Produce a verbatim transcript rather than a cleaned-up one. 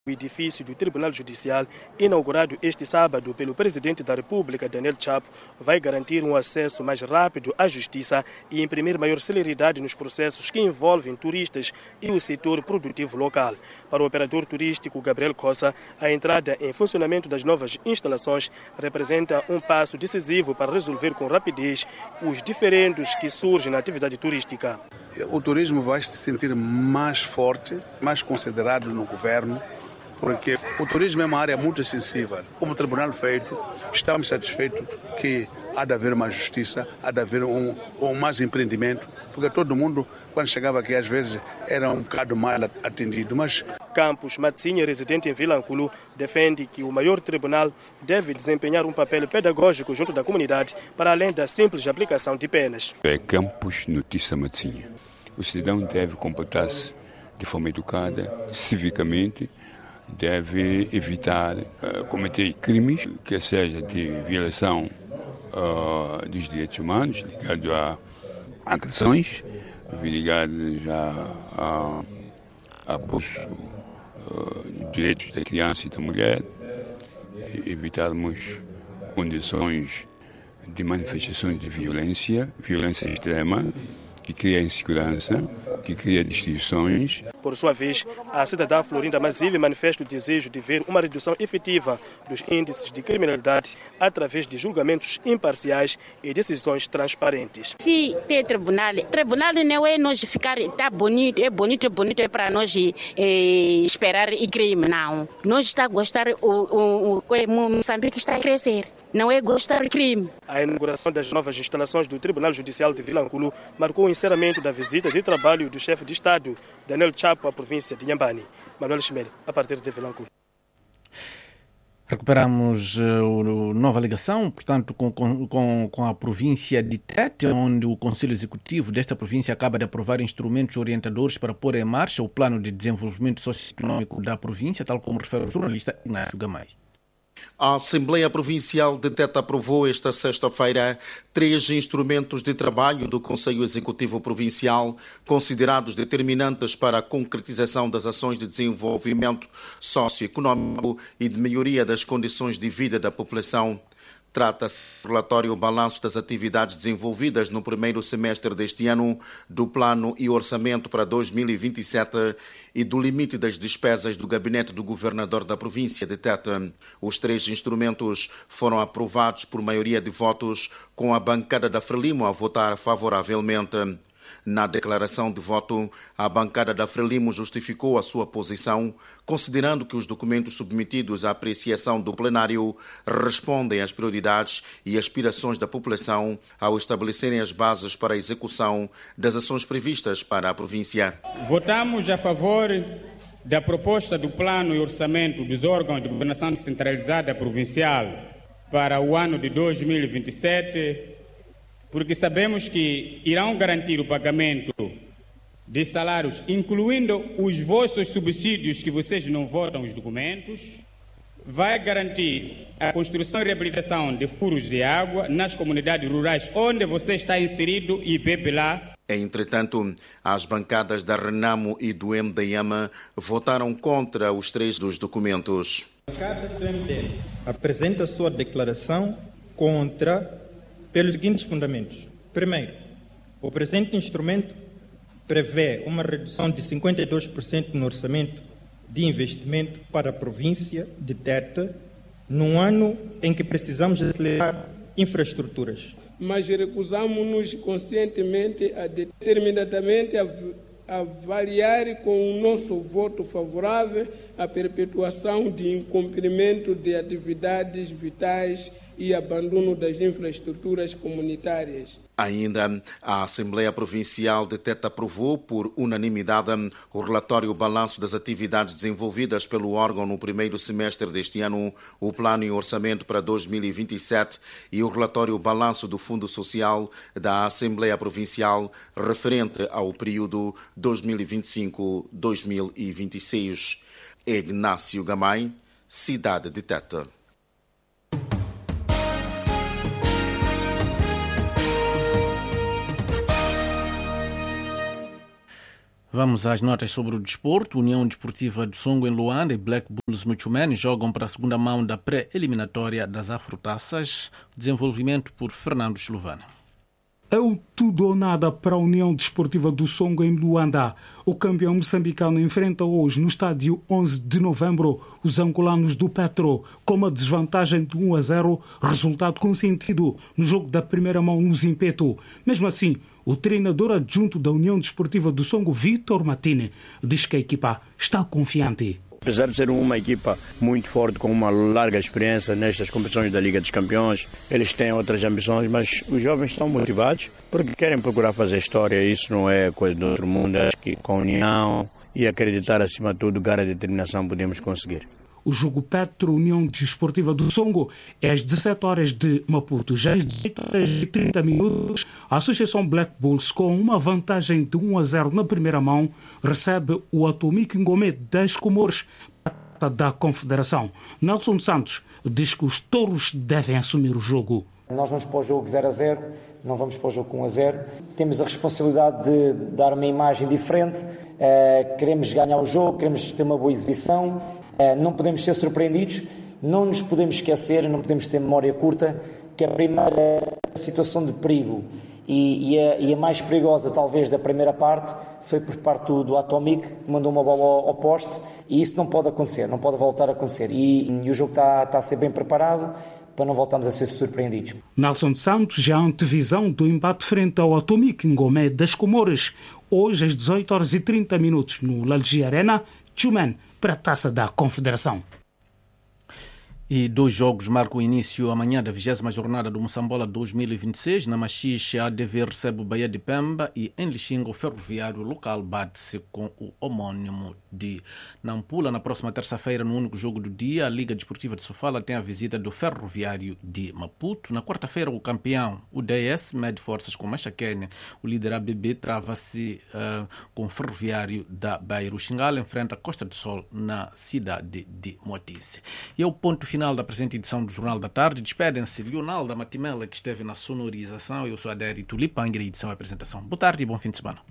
O edifício do Tribunal Judicial, inaugurado este sábado pelo Presidente da República, Daniel Chapo, vai garantir um acesso mais rápido à justiça e imprimir maior celeridade nos processos que envolvem turistas e o setor produtivo local. Para o operador turístico Gabriel Cossa, a entrada em funcionamento das novas instalações representa um passo decisivo para resolver com rapidez os diferendos que surgem na atividade turística. O turismo vai se sentir mais forte, mais considerado no governo, porque o turismo é uma área muito sensível. Como tribunal feito, estamos satisfeitos que há de haver mais justiça, há de haver um, um mais empreendimento, porque todo mundo, quando chegava aqui, às vezes era um bocado mal atendido. Mas Campos Matsinha, residente em Vilanculo, defende que o maior tribunal deve desempenhar um papel pedagógico junto da comunidade, para além da simples aplicação de penas. É Campos Notícia Matsinha. O cidadão deve comportar-se de forma educada, civicamente, deve evitar uh, cometer crimes, que seja de violação uh, dos direitos humanos, ligados a agressões, ligados a, a abuso uh, dos direitos da criança e da mulher, e evitarmos condições de manifestações de violência, violência extrema, que cria insegurança, que cria distinções. Por sua vez, a cidadã Florinda Mazile manifesta o desejo de ver uma redução efetiva dos índices de criminalidade através de julgamentos imparciais e decisões transparentes. Se tem tribunal, tribunal não é nós ficar, está bonito, é bonito, é bonito, é para nós é, esperar e crime, não. Nós está a gostar, o, o, o, o Moçambique está a crescer. Não é gostar de crime. A inauguração das novas instalações do Tribunal Judicial de Vilanculo marcou o encerramento da visita de trabalho do chefe de Estado, Daniel Chapo, à província de Inhambane. Manuel Chimene, a partir de Vilanculo. Recuperamos uh, nova ligação, portanto, com, com, com a província de Tete, onde o Conselho Executivo desta província acaba de aprovar instrumentos orientadores para pôr em marcha o plano de desenvolvimento socioeconômico da província, tal como refere o jornalista Ignácio Gamay. A Assembleia Provincial de Tete aprovou esta sexta-feira três instrumentos de trabalho do Conselho Executivo Provincial considerados determinantes para a concretização das ações de desenvolvimento socioeconômico e de melhoria das condições de vida da população. Trata-se do relatório Balanço das atividades desenvolvidas no primeiro semestre deste ano, do Plano e Orçamento para dois mil e vinte e sete e do limite das despesas do Gabinete do Governador da província de Tete. Os três instrumentos foram aprovados por maioria de votos, com a bancada da Frelimo a votar favoravelmente. Na declaração de voto, a bancada da Frelimo justificou a sua posição, considerando que os documentos submetidos à apreciação do plenário respondem às prioridades e aspirações da população ao estabelecerem as bases para a execução das ações previstas para a província. Votamos a favor da proposta do Plano e Orçamento dos órgãos de governação descentralizada provincial para o ano de dois mil e vinte e sete, porque sabemos que irão garantir o pagamento de salários, incluindo os vossos subsídios que vocês não votam os documentos, vai garantir a construção e reabilitação de furos de água nas comunidades rurais onde você está inserido e bebe lá. Entretanto, as bancadas da Renamo e do M D M votaram contra os três dos documentos. A bancada do M D M apresenta sua declaração contra pelos seguintes fundamentos. Primeiro, o presente instrumento prevê uma redução de cinquenta e dois por cento no orçamento de investimento para a província de Tete, num ano em que precisamos acelerar infraestruturas. Mas recusamos-nos conscientemente a determinadamente a avaliar com o nosso voto favorável a perpetuação de incumprimento de atividades vitais e abandono das infraestruturas comunitárias. Ainda, a Assembleia Provincial de Tete aprovou por unanimidade o relatório Balanço das atividades desenvolvidas pelo órgão no primeiro semestre deste ano, o Plano e Orçamento para dois mil e vinte e sete e o relatório Balanço do Fundo Social da Assembleia Provincial referente ao período dois mil e vinte e cinco a dois mil e vinte e seis. Ignácio Gamay, Cidade de Tete. Vamos às notas sobre o desporto. União Desportiva do Songo em Luanda e Black Bulls Muchumene jogam para a segunda mão da pré-eliminatória das Afrotaças. Desenvolvimento por Fernando Silvana. É o tudo ou nada para a União Desportiva do Songo em Luanda. O campeão moçambicano enfrenta hoje no estádio onze de novembro os angolanos do Petro com uma desvantagem de um a zero, resultado consentido no jogo da primeira mão no Zimpeto. Mesmo assim, o treinador adjunto da União Desportiva do Songo, Vitor Matine, diz que a equipa está confiante. Apesar de ser uma equipa muito forte, com uma larga experiência nestas competições da Liga dos Campeões, eles têm outras ambições, mas os jovens estão motivados porque querem procurar fazer história. Isso não é coisa do outro mundo. Acho que com união e acreditar acima de tudo, garra e determinação podemos conseguir. O jogo Petro União Desportiva do Songo é às dezessete horas de Maputo. Já às dezoito horas e trinta minutos, a Associação Black Bulls, com uma vantagem de um a zero na primeira mão, recebe o Atomic Ngomé das Comores da Confederação. Nelson Santos diz que os touros devem assumir o jogo. Nós vamos para o jogo zero a zero, não vamos para o jogo um a zero. Temos a responsabilidade de dar uma imagem diferente, uh, queremos ganhar o jogo, queremos ter uma boa exibição, uh, não podemos ser surpreendidos, não nos podemos esquecer, não podemos ter memória curta, que a primeira situação de perigo e, e, a, e a mais perigosa talvez da primeira parte foi por parte do, do Atomic, que mandou uma bola ao, ao poste, e isso não pode acontecer, não pode voltar a acontecer. E, e o jogo está, está a ser bem preparado para não voltarmos a ser surpreendidos. Nelson Santos, já a antevisão do embate frente ao Atomic Ngomé das Comores, hoje às dezoito horas e trinta minutos no Lalji Arena, Tchumen para a Taça da Confederação. E dois jogos marcam o início amanhã da vigésima jornada do Moçambola dois mil e vinte e seis. Na Machixe, a A D V recebe o Bahia de Pemba e em Lixinga o Ferroviário local bate-se com o homónimo de Nampula. Na próxima terça-feira, no único jogo do dia, a Liga Desportiva de Sofala tem a visita do Ferroviário de Maputo. Na quarta-feira, o campeão, o D S, mede forças com Machaquene. O líder A B B trava-se uh, com o Ferroviário da Beira. O Xingala enfrenta a Costa do Sol na cidade de Moatize. E é o ponto final da presente edição do Jornal da Tarde. Despedem-se Leonardo Matimela, que esteve na sonorização. Eu sou Adérito Lipangra, edição e apresentação. Boa tarde e bom fim de semana.